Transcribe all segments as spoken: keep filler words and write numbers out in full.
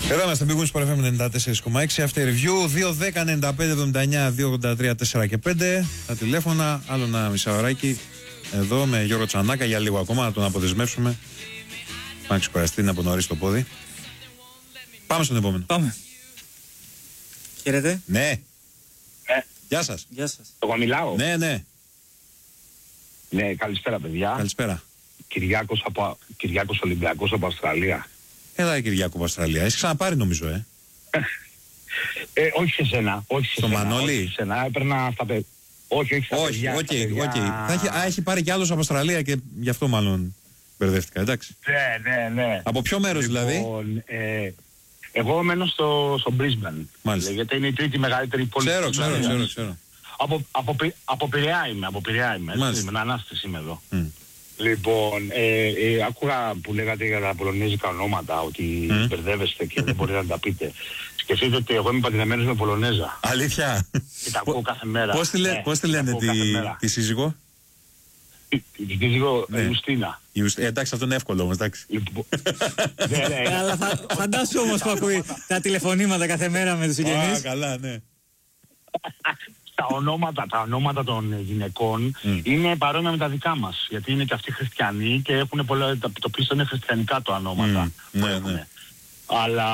Εδώ είμαστε, Big Wings Sport εφ εμ ενενήντα τέσσερα κόμμα έξι. After review δύο δέκα ενενήντα πέντε εβδομήντα εννιά δύο ογδόντα τρία τέσσερα και πέντε. Τα τηλέφωνα, άλλο ένα μισάωράκι. Εδώ με Γιώργο Τσανάκα για λίγο ακόμα να τον αποδεσμεύσουμε. Πάμε ξεκουραστεί να απονορίσει το πόδι. Πάμε στον επόμενο. Πάμε. Χαίρετε. Ναι. Ε, Γεια σας. Γεια σας. Εγώ μιλάω. Ναι, ναι. Ναι, καλησπέρα παιδιά. Καλησπέρα. Κυριάκος, από, Κυριάκος Ολυμπιακός από Αυστραλία. Έλα, Κυριάκο από Αυστραλία. Έχει ξαναπάρει νομίζω, ε. ε όχι σε σένα. Όχι σε Στο σένα. Μανώλη. Όχι σε σένα. Έπαιρνα στα παιδιά. Όχι, όχι στα Όχι, παιδιά. οκ, στα παιδιά... οκ. Θα έχει, α, έχει πάρει κι άλλος από Αυστραλία και γι' αυτό μάλλον μπερδεύτηκα, εντάξει. Ναι, ναι, ναι. Από ποιο μέρος δηλαδή? Λοιπόν, ε, εγώ μένω στο, στο Brisbane. Μάλιστα. Λέγεται, είναι η τρίτη μεγαλύτερη πόλη. Ξέρω, της ξέρω, Αυστραλίας. ξέρω, ξέρω. Από, από, Πει- από Πειραιά είμαι, από Πειραιά είμαι. Έτσι, με ανάστηση είμαι εδώ. Mm. Λοιπόν, ε, ε, άκουγα που λέγατε για τα πολωνέζικα ονόματα, ότι Mm. μπερδεύεστε και δεν μπορείτε να τα πείτε. Σκεφτείτε ότι εγώ είμαι παντρεμένος με Πολωνέζα. Αλήθεια. Και τα ακούω κάθε μέρα. Πώς τη, λέ, Ναι, πώς τη τα λένε ακούω τη, κάθε μέρα. τη σύζυγο? Τη τη σύζυγο Ναι. Ιουστίνα. Η Ουσ- ε, εντάξει, αυτό είναι εύκολο όμως, εντάξει. Λοιπόν, ναι, ναι. Αλλά φα, φαντάσου όμως που ακούει τα τηλεφωνήματα κάθε μέρα με τους Α, συγγενείς. καλά, ναι. τα, ονόματα, τα ονόματα των γυναικών Mm. είναι παρόμοια με τα δικά μας. Γιατί είναι και αυτοί χριστιανοί και έχουν πολλά, το, το πίσω είναι χριστιανικά τα ονόματα. Mm. που Ναι, έχουν. ναι. Αλλά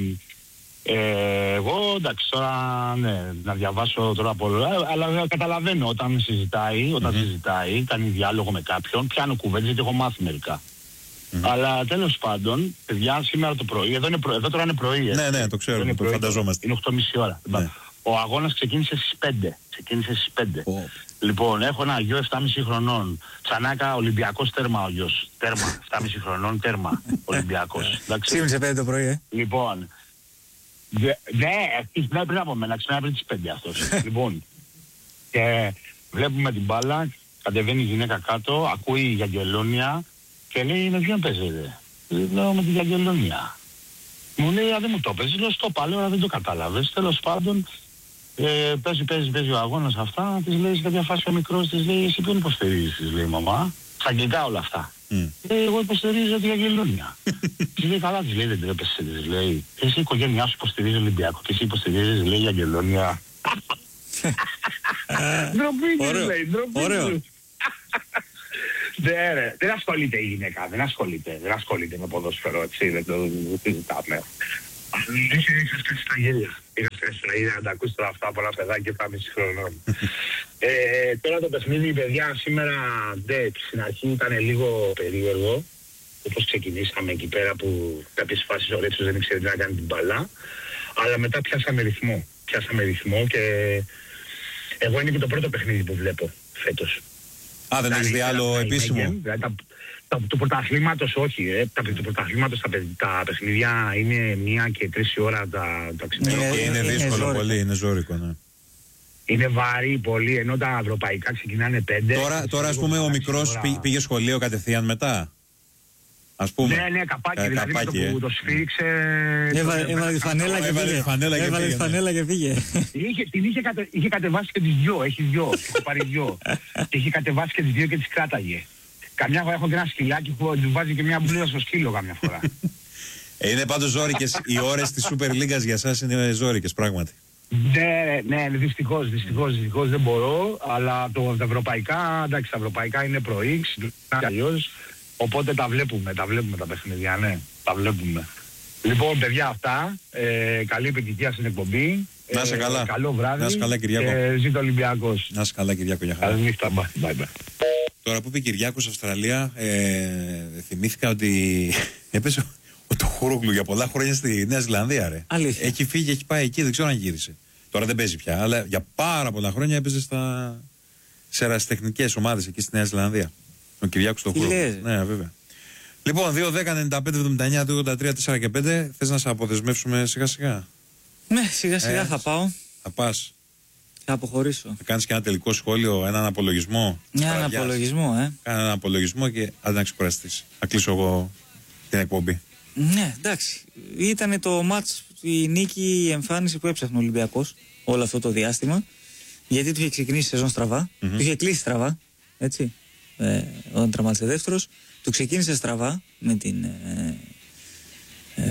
ε, εγώ εντάξει τώρα ναι, να διαβάσω τώρα από αλλά καταλαβαίνω όταν συζητάει, όταν Mm-hmm. συζητάει, κάνει διάλογο με κάποιον, πιάνω κουβέντες γιατί έχω μάθει μερικά. Mm-hmm. Αλλά τέλος πάντων, παιδιά, σήμερα το πρωί, εδώ, είναι προ, εδώ τώρα είναι πρωί. έτσι. Ναι, ναι, το ξέρω, Εδώ είναι το πρωί, φανταζόμαστε. Είναι οκτώ και μισή ώρα. Ναι. Ο αγώνας ξεκίνησε στις πέντε. Ξεκίνησε στις πέντε. Oh. Λοιπόν, έχω ένα γιο επτά και μισή χρονών. Τσανάκα, Ολυμπιακός τέρμα ο γιος. Τέρμα, επτά και μισή χρονών, τέρμα. Ολυμπιακός. Εντάξει. Ξύπνησε πέντε το πρωί, ε. Λοιπόν, δε, ναι, ξυπνάει πριν από μένα, ξυπνάει πριν τις πέντε αυτός. Λοιπόν, και βλέπουμε την μπάλα, κατεβαίνει η γυναίκα κάτω, ακούει η Γιαγγελόνια και λέει με ποιον παίζετε? Λέω με τη Γιαγγελόνια. Μου λέει, α, δεν μου το παίζει, λέω στο παλαιό, αλλά δεν το κατάλαβες. Τέλος πάντων, ε, παίζει, παίζει, παίζει ο αγώνας αυτά, της λέει σε κάποια φάση ο μικρός, της λέει, εσύ ποιον υποστηρίζεις, της λέει, μαμά. Στα αγγλικά όλα αυτά. Mm. Ε, εγώ υποστηρίζω τη Αγγελόνια. Της λέει, καλά, της λέει, δεν τρέπεσαι, της λέει. Εσύ η οικογένειά σου υποστηρίζει Ολυμπιακό και εσύ υποστηρίζεις, λέει, η Αγγελόνια. Ντροπή της, Ωραίο. λέει, ντροπή Ωραίο. της. Ναι, ρε, δεν ασχολείται η γυναίκα, δεν ασχολείται, δεν ασχολείται με ποδόσφαιρο, έτσι, δεν το συζητάμε. Είχε ρίξει στα γέλια. Είχα φτάσει στα γέλια να τα ακούσει τώρα αυτά από ένα παιδάκι επτά και μισή χρονών. ε, τώρα το παιχνίδι, παιδιά, σήμερα δε, στην αρχή ήταν λίγο περίεργο. Όπως ξεκινήσαμε εκεί πέρα που κάποιες φάσεις ο Ρέτσος δεν ήξερε τι να κάνει την μπαλά. Αλλά μετά πιάσαμε ρυθμό. Πιάσαμε ρυθμό και εγώ είναι και το πρώτο παιχνίδι που βλέπω φέτος. Α, δεν έχεις δει άλλο επίσημο? Δηλαδή, τα, τα, του πρωταθλήματος όχι, ε. τα, του πρωταθλήματος τα, παιδ- τα παιχνίδια είναι μία και τρεις η ώρα τα, τα ξημερώνια. Είναι- Και είναι είναι δύσκολο ζώρικο. πολύ, είναι ζώρικο, ναι. Είναι βαρύ πολύ, ενώ τα ευρωπαϊκά ξεκινάνε πέντε. Τώρα, τώρα ας πούμε, ο μικρός πή- πήγε σχολείο κατευθείαν μετά. Ας πούμε. Ναι, ναι, καπάκι, Κα- δηλαδή καπάκι, με το ε. που το σφύριξε... Έβαλε έβαλε τη φανέλα και Έβαλε πήγε. τη φανέλα και Έβαλε τη πήγε, ναι. φανέλα και πήγε. Είχε, την είχε, κατε, είχε κατεβάσει και τις δυο, έχει δυο, έχω πάρει δυο. Και είχε κατεβάσει και τις δυο και τις κράταγε. Καμιά φορά έχω και ένα σκυλάκι που του βάζει και μια μπλούζα στο σκύλο καμιά φορά. Ε, είναι πάντως ζώρικες. Οι ώρες της Super League για εσάς είναι ζώρικες, πράγματι. Ναι, ναι, ναι, δυστυχώς, δυστυχώς, δυστυχώς δεν μπορώ, αλλά το, τα ευρωπαϊκά, εντάξει, τα ευρωπαϊκά είναι πρωί, ξυπνάνε αλλιώς, οπότε τα βλέπουμε, τα βλέπουμε τα παιχνίδια, ναι, τα βλέπουμε. Λοιπόν, παιδιά, αυτά, ε, καλή επιτυχία στην εκπομπή. Να είσαι ε, καλά. Καλό βράδυ. Να είσαι καλά, Κυριάκο. Και ζήτω Ολυμπιακός. Να είσαι καλά, Κυριάκο, για χαρά. Καλή νύχτα, bye, bye, bye. Τώρα που είπε Κυριάκος Αυστραλία, ε, θυμήθηκα ότι έπαιζε ο Τοχούρογλου για πολλά χρόνια στη Νέα Ζηλανδία, ρε. Αλήθεια. Έχει φύγει, έχει πάει εκεί, δεν ξέρω αν γύρισε. Τώρα δεν παίζει πια, αλλά για πάρα πολλά χρόνια έπαιζε στα... σε ερασιτεχνικές ομάδες εκεί στη Νέα Ζηλανδία. Ο Κυριάκος Τοχούρογλου. λες? Ναι, βέβαια. Λοιπόν, δύο δέκα ενενήντα πέντε εβδομήντα εννιά δύο ογδόντα τρία τέσσερα και πέντε. Θες να σε αποδεσμεύσουμε σιγά σιγά? Ναι, σιγά σιγά Ε, θα πάω. Θα πας, Θα αποχωρήσω. θα κάνεις και ένα τελικό σχόλιο, έναν απολογισμό. Μια της έναν βραδιάς. απολογισμό, ε. Κάνε έναν απολογισμό και άντε να ξεκουραστείς. Θα κλείσω εγώ την εκπομπή. Ναι, εντάξει. Ήταν το μάτς, η νίκη, η εμφάνιση που έψαχνε ο Ολυμπιακός όλο αυτό το διάστημα. Γιατί του είχε ξεκινήσει η σεζόν στραβά. Mm-hmm. Του είχε κλείσει στραβά. Έτσι. Ε, όταν τραυματίστηκε δεύτερος. Του ξεκίνησε στραβά με την, ε, ε,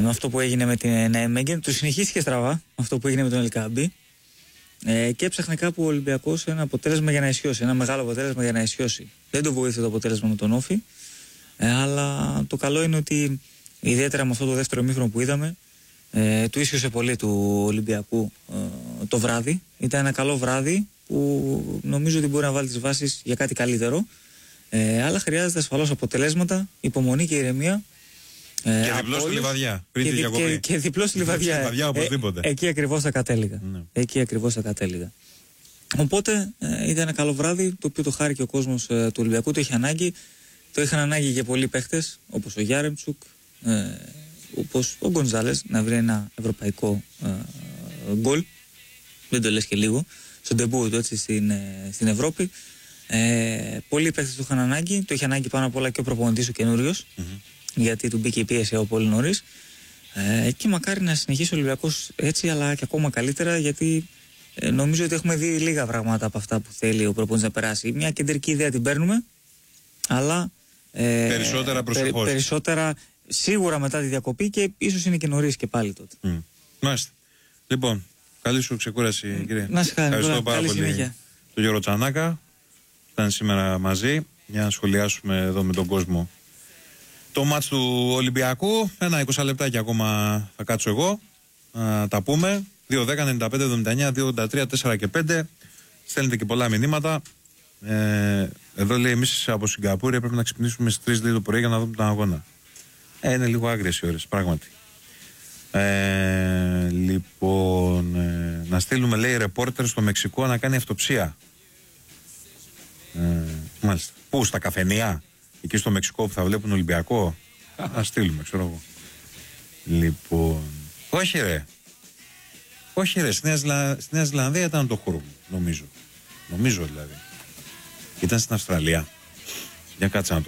με αυτό που έγινε με την Νάιμεγκεν. Του συνεχίστηκε στραβά αυτό που έγινε με τον Ελκάμπη. Ε, και έψαχνε κάπου ο Ολυμπιακός ένα αποτέλεσμα για να ισιώσει. Ένα μεγάλο αποτέλεσμα για να ισιώσει. Δεν το βοήθησε το αποτέλεσμα με τον Όφη. Ε, αλλά το καλό είναι ότι ιδιαίτερα με αυτό το δεύτερο ημίχρονο που είδαμε, ε, του ίσιοσε πολύ του Ολυμπιακού ε, το βράδυ. Ήταν ένα καλό βράδυ που νομίζω ότι μπορεί να βάλει τις βάσεις για κάτι καλύτερο. Ε, αλλά χρειάζεται ασφαλώς αποτελέσματα, υπομονή και ηρεμία. Ε, και διπλό στη Λιβαδιά. Πριν και, τη και, και διπλό στη Λιβαδιά. Λιβαδιά οπωσδήποτε. Ε, εκεί ακριβώς θα κατέληγα. Ναι. Εκεί ακριβώς θα κατέληγα. Οπότε ε, ήταν ένα καλό βράδυ, το οποίο το χάρηκε ο κόσμος ε, του Ολυμπιακού, το είχε ανάγκη. Το είχαν ανάγκη και πολλοί παίχτες, όπως ο Γιάρεμτσουκ, ε, όπως ο Γκονζάλες, να βρει ένα ευρωπαϊκό ε, γκολ. Δεν το λες και λίγο. Στον ντεμπού του έτσι στην, ε, στην Ευρώπη. Ε, πολλοί παίχτες το είχαν ανάγκη. Το είχε ανάγκη πάνω απ' όλα και ο προπονητής ο καινούριος, mm-hmm. γιατί του μπήκε η πίεση από πολύ νωρίς. Ε, και μακάρι να συνεχίσει ο Ολυμπιακός έτσι, αλλά και ακόμα καλύτερα, γιατί ε, νομίζω ότι έχουμε δει λίγα πράγματα από αυτά που θέλει ο προπονητής να περάσει. Μια κεντρική ιδέα την παίρνουμε, αλλά ε, περισσότερα προσεχώς. Περι, περισσότερα σίγουρα μετά τη διακοπή και ίσως είναι και νωρίς και πάλι τότε. Mm. Μάλιστα. Λοιπόν, καλή σου ξεκούραση, mm. κύριε. Να σε χάρη. Ευχαριστώ πάρα καλή πολύ συνέχεια. τον Γιώργο Τσανάκα. Ήταν σήμερα μαζί για να σχολιάσουμε εδώ με τον κόσμο το μάτς του Ολυμπιακού. Ένα είκοσι λεπτάκια ακόμα θα κάτσω εγώ να τα πούμε. δύο δέκα ενενήντα πέντε εβδομήντα εννιά δύο ογδόντα τρία τέσσερα και πέντε. Στέλνετε και πολλά μηνύματα. Ε, εδώ λέει: εμείς από Σιγκαπούρη πρέπει να ξυπνήσουμε στις τρεις το πρωί για να δούμε τον αγώνα. Ε, είναι λίγο άγριες οι ώρες, πράγματι. Ε, λοιπόν, ε, να στείλουμε, λέει, ρεπόρτερ στο Μεξικό να κάνει αυτοψία. Ε, μάλιστα. Πού, στα καφενεία, εκεί στο Μεξικό που θα βλέπουν Ολυμπιακό. Να στείλουμε, ξέρω εγώ. Λοιπόν, όχι ρε. Όχι ρε, στη Νέα, Ζηλα... στη Νέα Ζηλανδία ήταν το χώρο μου, νομίζω. Νομίζω δηλαδή. Ήταν στην Αυστραλία. Για κάτσα να το